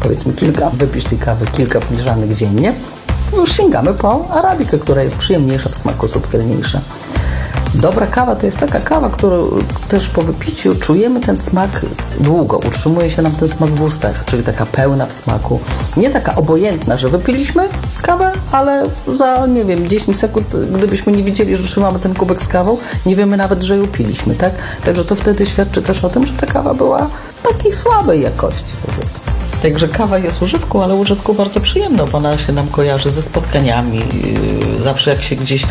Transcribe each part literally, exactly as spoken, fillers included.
powiedzmy kilka, wypić tej kawy kilka filiżanek dziennie, już sięgamy po arabikę, która jest przyjemniejsza w smaku, subtelniejsza. Dobra kawa to jest taka kawa, którą też po wypiciu czujemy ten smak długo, utrzymuje się nam ten smak w ustach, czyli taka pełna w smaku, nie taka obojętna, że wypiliśmy kawę, ale za, nie wiem, dziesięć sekund, gdybyśmy nie wiedzieli, że trzymamy ten kubek z kawą, nie wiemy nawet, że ją piliśmy, tak? Także to wtedy świadczy też o tym, że ta kawa była takiej słabej jakości, powiedzmy. Także kawa jest używką, ale używką bardzo przyjemną, bo ona się nam kojarzy ze spotkaniami. Zawsze jak się gdzieś,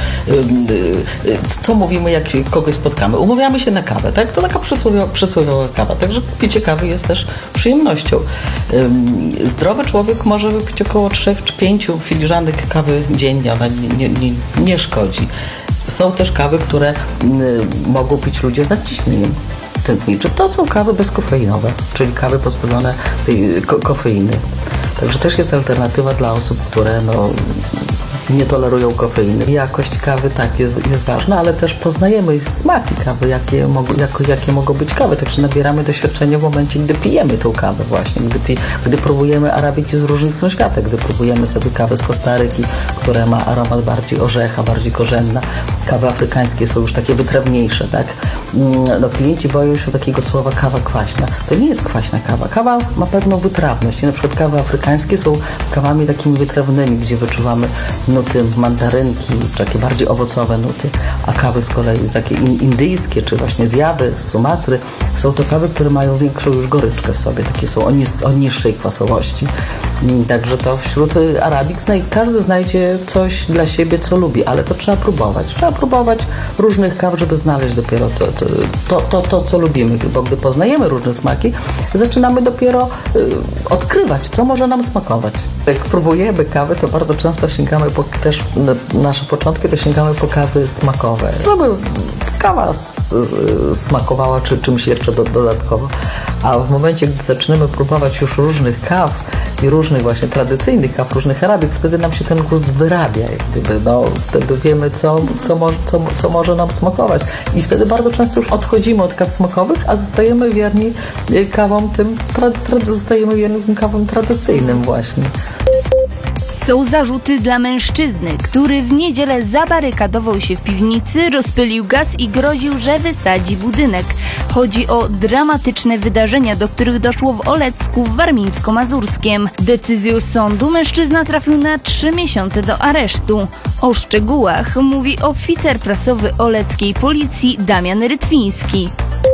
co mówimy, jak się kogoś spotkamy? Umawiamy się na kawę, tak? To taka przysłowiowa, przysłowiowa kawa. Także picie kawy jest też przyjemnością. Zdrowy człowiek może wypić około trzech czy pięciu filiżanek kawy dziennie. Ona nie, nie, nie, nie szkodzi. Są też kawy, które mogą pić ludzie z nadciśnieniem tętniczym. To są kawy bezkofeinowe, czyli kawy pozbawione tej ko- kofeiny. Także też jest alternatywa dla osób, które no, nie tolerują kofeiny. Jakość kawy tak jest, jest ważna, ale też poznajemy smaki kawy, jakie, mog- jako, jakie mogą być kawy. Także nabieramy doświadczenia w momencie, gdy pijemy tą kawę właśnie, gdy, pi- gdy próbujemy arabiki z różnych stron świata, gdy próbujemy sobie kawę z Kostaryki, która ma aromat bardziej orzecha, bardziej korzenna. Kawy afrykańskie są już takie wytrawniejsze, tak? No, klienci boją się takiego słowa kawa kwaśna. To nie jest kwaśna kawa. Kawa ma pewną wytrawność. Na przykład kawy afrykańskie są kawami takimi wytrawnymi, gdzie wyczuwamy nuty mandarynki, czy takie bardziej owocowe nuty, a kawy z kolei takie indyjskie, czy właśnie z Jawy, z Sumatry, są to kawy, które mają większą już goryczkę w sobie, takie są o, nis- o niższej kwasowości. Także to wśród arabik każdy znajdzie coś dla siebie, co lubi, ale to trzeba próbować. Trzeba próbować różnych kaw, żeby znaleźć dopiero co, co, to, to, to, co lubimy, bo gdy poznajemy różne smaki, zaczynamy dopiero y, odkrywać, co może nam smakować. Jak próbujemy kawy, to bardzo często sięgamy po też na nasze początki, to sięgamy po kawy smakowe, żeby kawa s, y, smakowała czy czymś jeszcze do, dodatkowo. A w momencie, gdy zaczynamy próbować już różnych kaw i różnych właśnie tradycyjnych kaw, różnych arabik, wtedy nam się ten gust wyrabia, jak gdyby, no, wtedy wiemy, co, co, mo, co, co może nam smakować. I wtedy bardzo często już odchodzimy od kaw smakowych, a zostajemy wierni kawom tym, tra, tra, zostajemy wierni tym kawom tradycyjnym właśnie. Są zarzuty dla mężczyzny, który w niedzielę zabarykadował się w piwnicy, rozpylił gaz i groził, że wysadzi budynek. Chodzi o dramatyczne wydarzenia, do których doszło w Olecku w Warmińsko-Mazurskiem. Decyzją sądu mężczyzna trafił na trzy miesiące do aresztu. O szczegółach mówi oficer prasowy oleckiej policji Damian Rytwiński.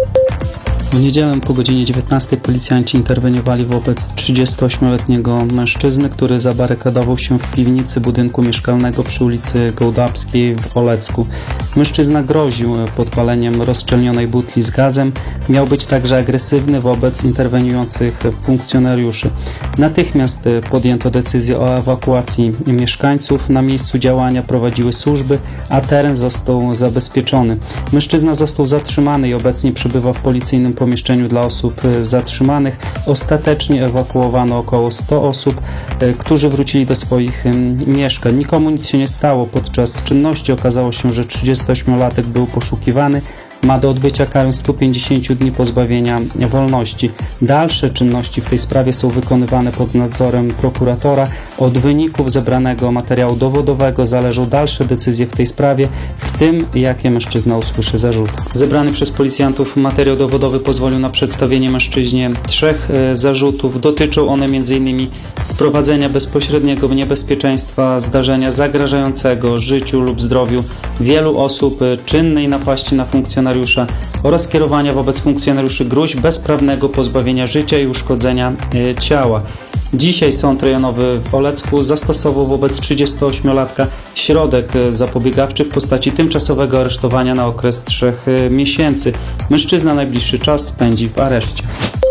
W niedzielę po godzinie dziewiętnastej policjanci interweniowali wobec trzydziestoośmioletniego mężczyzny, który zabarykadował się w piwnicy budynku mieszkalnego przy ulicy Gołdapskiej w Olecku. Mężczyzna groził podpaleniem rozszczelnionej butli z gazem. Miał być także agresywny wobec interweniujących funkcjonariuszy. Natychmiast podjęto decyzję o ewakuacji mieszkańców. Na miejscu działania prowadziły służby, a teren został zabezpieczony. Mężczyzna został zatrzymany i obecnie przebywa w policyjnym pomieszczeniu dla osób zatrzymanych. Ostatecznie ewakuowano około sto osób, którzy wrócili do swoich mieszkań. Nikomu nic się nie stało. Podczas czynności okazało się, że trzydziestoośmiolatek był poszukiwany. Ma do odbycia karę stu pięćdziesięciu dni pozbawienia wolności. Dalsze czynności w tej sprawie są wykonywane pod nadzorem prokuratora. Od wyników zebranego materiału dowodowego zależą dalsze decyzje w tej sprawie, w tym jakie mężczyzna usłyszy zarzuty. Zebrany przez policjantów materiał dowodowy pozwolił na przedstawienie mężczyźnie trzech e, zarzutów. Dotyczą one m.in. sprowadzenia bezpośredniego niebezpieczeństwa zdarzenia zagrażającego życiu lub zdrowiu wielu osób, e, czynnej napaści na funkcjonariusza oraz kierowania wobec funkcjonariuszy gróźb bezprawnego pozbawienia życia i uszkodzenia e, ciała. Dzisiaj Sąd Rejonowy w Olecku zastosował wobec trzydziestoośmiolatka środek zapobiegawczy w postaci tymczasowego aresztowania na okres trzech miesięcy. Mężczyzna najbliższy czas spędzi w areszcie.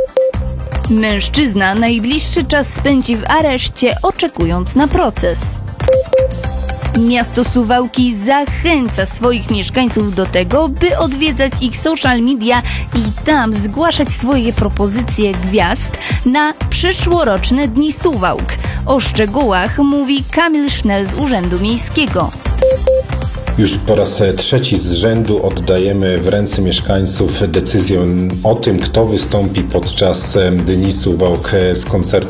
Mężczyzna najbliższy czas spędzi w areszcie, oczekując na proces. Miasto Suwałki zachęca swoich mieszkańców do tego, by odwiedzać ich social media i tam zgłaszać swoje propozycje gwiazd na przyszłoroczne Dni Suwałk. O szczegółach mówi Kamil Sznel z Urzędu Miejskiego. Już po raz trzeci z rzędu oddajemy w ręce mieszkańców decyzję o tym, kto wystąpi podczas Dni Suwałk z koncertem